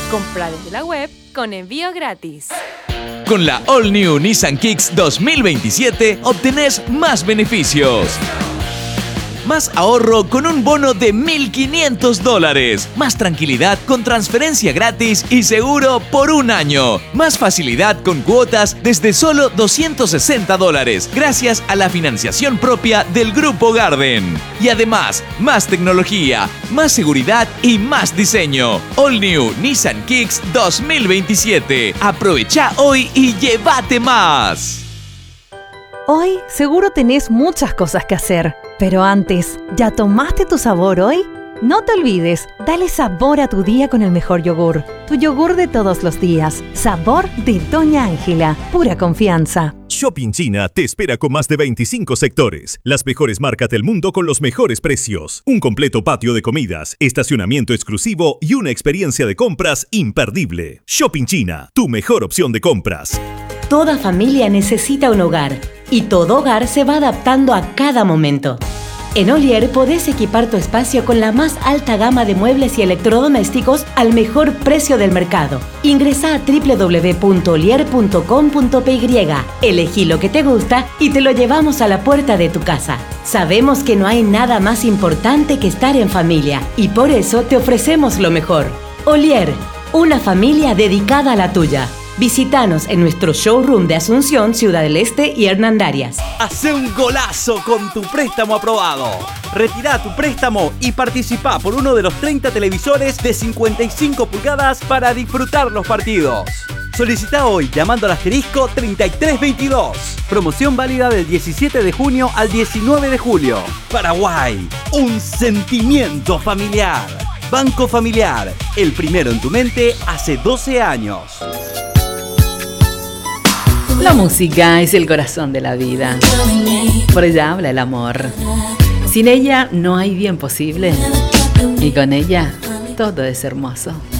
Compra desde la web con envío gratis. Con la All New Nissan Kicks 2027 obtenés más beneficios. Más ahorro con un bono de $1.500. Más tranquilidad con transferencia gratis y seguro por un año. Más facilidad con cuotas desde solo $260 gracias a la financiación propia del Grupo Garden. Y además, más tecnología, más seguridad y más diseño. All New Nissan Kicks 2027. Aprovecha hoy y llévate más. Hoy seguro tenés muchas cosas que hacer, pero antes, ¿ya tomaste tu sabor hoy? No te olvides, dale sabor a tu día con el mejor yogur. Tu yogur de todos los días. Sabor de Doña Ángela. Pura confianza. Shopping China te espera con más de 25 sectores. Las mejores marcas del mundo con los mejores precios. Un completo patio de comidas, estacionamiento exclusivo y una experiencia de compras imperdible. Shopping China, tu mejor opción de compras. Toda familia necesita un hogar y todo hogar se va adaptando a cada momento. En Olier podés equipar tu espacio con la más alta gama de muebles y electrodomésticos al mejor precio del mercado. Ingresá a www.olier.com.py, elegí lo que te gusta y te lo llevamos a la puerta de tu casa. Sabemos que no hay nada más importante que estar en familia y por eso te ofrecemos lo mejor. Olier, una familia dedicada a la tuya. Visítanos en nuestro showroom de Asunción, Ciudad del Este y Hernandarias. Hacé un golazo con tu préstamo aprobado. Retirá tu préstamo y participá por uno de los 30 televisores de 55 pulgadas para disfrutar los partidos. Solicita hoy llamando al asterisco 3322. Promoción válida del 17 de junio al 19 de julio. Paraguay, un sentimiento familiar. Banco Familiar, el primero en tu mente hace 12 años. La música es el corazón de la vida. Por ella habla el amor. Sin ella no hay bien posible. Y con ella todo es hermoso.